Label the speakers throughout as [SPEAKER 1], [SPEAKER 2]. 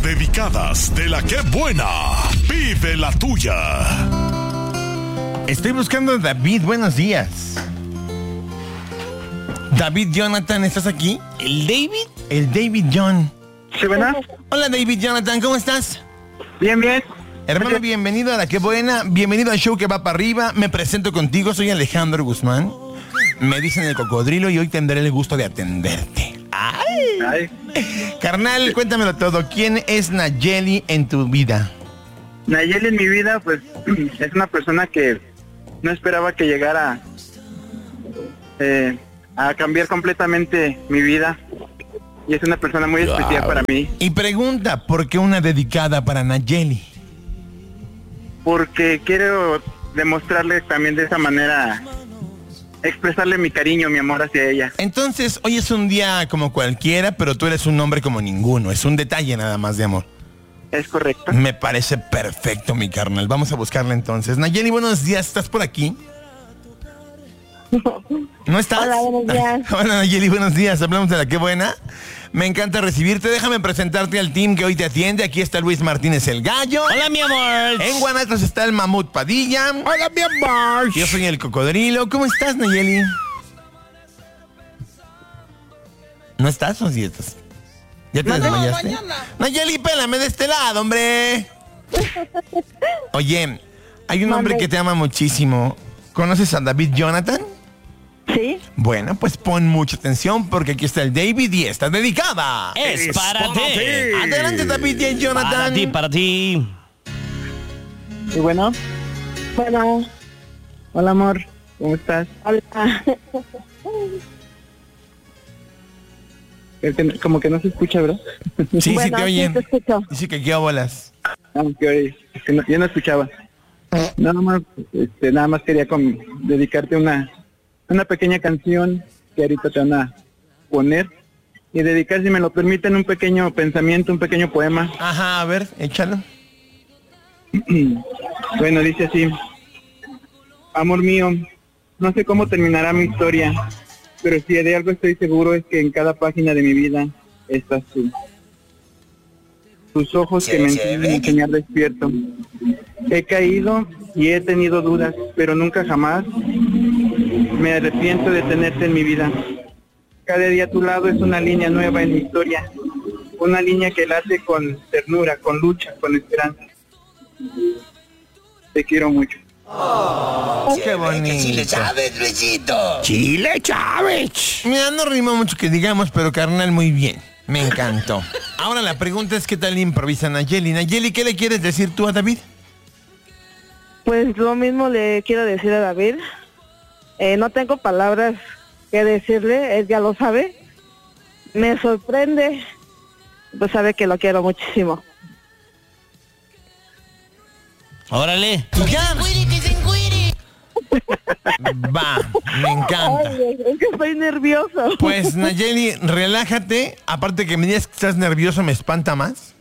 [SPEAKER 1] Las dedicadas de la que buena. Vive la tuya.
[SPEAKER 2] Estoy buscando a David. Buenos días. David Jonathan, ¿estás aquí?
[SPEAKER 3] ¿El David?
[SPEAKER 2] El David John.
[SPEAKER 4] ¿Sí, verdad?
[SPEAKER 2] Hola, David Jonathan, ¿cómo estás?
[SPEAKER 4] Bien, bien.
[SPEAKER 2] Hermano, bienvenido a La Que Buena. Bienvenido al show que va para arriba. Me presento contigo, soy Alejandro Guzmán. Me dicen el cocodrilo y hoy tendré el gusto de atenderte.
[SPEAKER 4] Ay.
[SPEAKER 2] Carnal, cuéntamelo todo. ¿Quién es Nayeli en tu vida?
[SPEAKER 4] Nayeli en mi vida, pues, es una persona que no esperaba que llegara a cambiar completamente mi vida. Y es una persona muy especial para mí.
[SPEAKER 2] Y pregunta, ¿por qué una dedicada para Nayeli?
[SPEAKER 4] Porque quiero demostrarle también de esa manera, expresarle mi cariño, mi amor hacia ella.
[SPEAKER 2] Entonces, hoy es un día como cualquiera, pero tú eres un hombre como ninguno. Es un detalle nada más de amor.
[SPEAKER 4] ¿Es correcto?
[SPEAKER 2] Me parece perfecto, mi carnal. Vamos a buscarla entonces. Nayeli, buenos días. ¿Estás por aquí? ¿No estás?
[SPEAKER 5] Hola, buenos días.
[SPEAKER 2] Hola, Nayeli, buenos días. Hablamos de La Que Buena. Me encanta recibirte. Déjame presentarte al team que hoy te atiende. Aquí está Luis Martínez el Gallo.
[SPEAKER 3] Hola, mi amor.
[SPEAKER 2] En Guanatos está el Mamut Padilla.
[SPEAKER 3] Hola, mi amor.
[SPEAKER 2] Yo soy el Cocodrilo. ¿Cómo estás, Nayeli? ¿No estás o sí estás? ¿Ya te desmayaste? Nayeli, pélame de este lado, hombre. Oye, hay un hombre que te ama muchísimo. ¿Conoces a David Jonathan?
[SPEAKER 5] ¿Sí?
[SPEAKER 2] Bueno, pues pon mucha atención porque aquí está el David y está dedicada.
[SPEAKER 3] Es para ti.
[SPEAKER 2] Adelante, David y Jonathan.
[SPEAKER 3] Para ti.
[SPEAKER 4] Y bueno,
[SPEAKER 5] Bueno,
[SPEAKER 4] hola amor, ¿cómo estás?
[SPEAKER 5] hola.
[SPEAKER 4] Como que no se escucha, ¿verdad?
[SPEAKER 2] Sí,
[SPEAKER 5] Bueno,
[SPEAKER 2] sí te oyen.
[SPEAKER 5] sí te escucho.
[SPEAKER 2] Dice que aquí bolas.
[SPEAKER 4] Aunque yo no escuchaba. Nada más quería dedicarte una pequeña canción que ahorita te van a poner y dedicar, si me lo permiten, un pequeño pensamiento, un pequeño poema.
[SPEAKER 2] Ajá, a ver, échalo.
[SPEAKER 4] Bueno, dice así: amor mío, no sé cómo terminará mi historia, pero si de algo estoy seguro es que en cada página de mi vida estás tú. Tus ojos que me enseñan a enseñar despierto. He caído y he tenido dudas, pero nunca jamás me arrepiento de tenerte en mi vida. Cada día a tu lado es una línea nueva en mi historia, una línea que late con ternura, con lucha, con esperanza. Te quiero mucho.
[SPEAKER 2] Qué bonito.
[SPEAKER 3] Chile Chávez, Luisito. Chile Chávez.
[SPEAKER 2] Mira, no rima mucho que digamos, pero carnal, muy bien. Me encantó. Ahora la pregunta es, ¿qué tal improvisa Nayeli? Nayeli, ¿qué le quieres decir tú a David?
[SPEAKER 5] Pues lo mismo le quiero decir a David. No tengo palabras que decirle, él ya lo sabe. Me sorprende, pues sabe que lo quiero muchísimo.
[SPEAKER 3] Órale.
[SPEAKER 2] Ya. Va, me encanta.
[SPEAKER 5] Ay, es que estoy nervioso.
[SPEAKER 2] Pues Nayeli, relájate. Aparte que me digas que estás nervioso, me espanta más.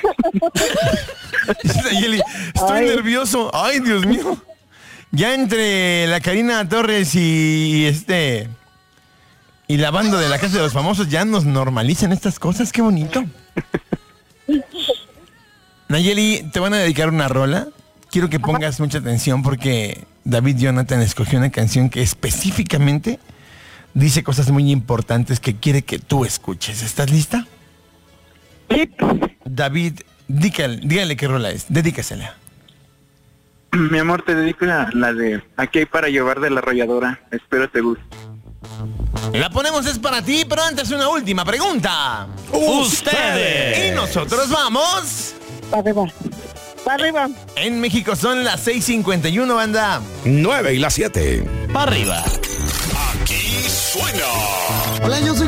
[SPEAKER 2] Dice Nayeli, estoy nervioso. Ay, Dios mío. Ya entre la Karina Torres y la banda de La Casa de los Famosos ya nos normalizan estas cosas. Qué bonito. Nayeli, te van a dedicar una rola. Quiero que pongas mucha atención porque David Jonathan escogió una canción que específicamente dice cosas muy importantes que quiere que tú escuches. ¿Estás lista?
[SPEAKER 5] Sí.
[SPEAKER 2] David, dígale qué rola es. Dedícasela.
[SPEAKER 4] Mi amor, te dedico la de Aquí hay para llevar de La Arrolladora. Espero te guste.
[SPEAKER 2] La ponemos, es para ti, pero antes una última pregunta.
[SPEAKER 3] Ustedes.
[SPEAKER 2] Y nosotros vamos.
[SPEAKER 5] Para arriba. Para arriba.
[SPEAKER 2] En México son las 6:51, banda.
[SPEAKER 1] 9 y las 7.
[SPEAKER 3] Para arriba.
[SPEAKER 1] Aquí suena.
[SPEAKER 6] Hola, yo soy